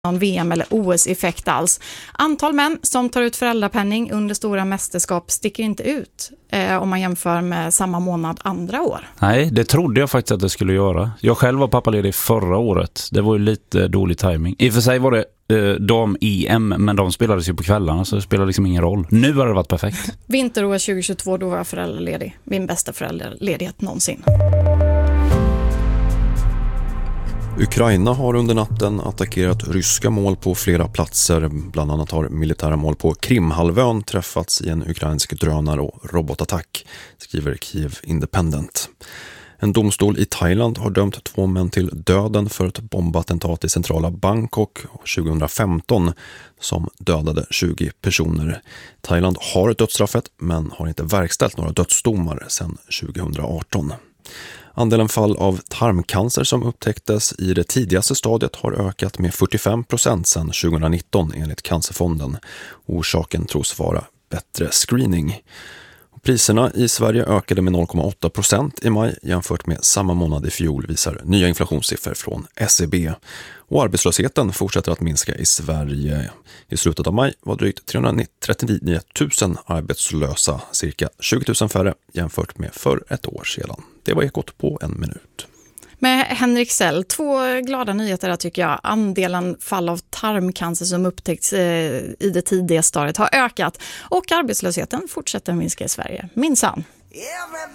någon VM- eller OS-effekt alls. Antal män som tar ut föräldrapenning under stora mästerskap sticker inte ut om man jämför med samma månad andra år. Nej, det trodde jag faktiskt att det skulle göra. Jag själv var pappaledig förra året. Det var ju lite dålig timing. I och för sig var det dam-EM, men de spelades ju på kvällarna så det spelar liksom ingen roll. Nu har det varit perfekt. Vinter-OS 2022, då var jag föräldraledig. Min bästa föräldraledighet någonsin. Ukraina har under natten attackerat ryska mål på flera platser. Bland annat har militära mål på Krimhalvön träffats i en ukrainsk drönar- och robotattack, skriver Kiev Independent. En domstol i Thailand har dömt 2 män till döden för ett bombattentat i centrala Bangkok 2015 som dödade 20 personer. Thailand har dödsstraffet men har inte verkställt några dödsdomar sedan 2018. Andelen fall av tarmcancer som upptäcktes i det tidigaste stadiet har ökat med 45% sedan 2019 enligt Cancerfonden. Orsaken tros vara bättre screening. Priserna i Sverige ökade med 0,8% i maj jämfört med samma månad i fjol, visar nya inflationssiffror från SCB. Och arbetslösheten fortsätter att minska i Sverige. I slutet av maj var drygt 339 000 arbetslösa, cirka 20 000 färre jämfört med för ett år sedan. Det var Ekot på en minut. Med Henrik Sell, 2 glada nyheter där tycker jag. Andelen fall av tarmcancer som upptäckts i det tidiga stadiet har ökat och arbetslösheten fortsätter minska i Sverige. Minsann.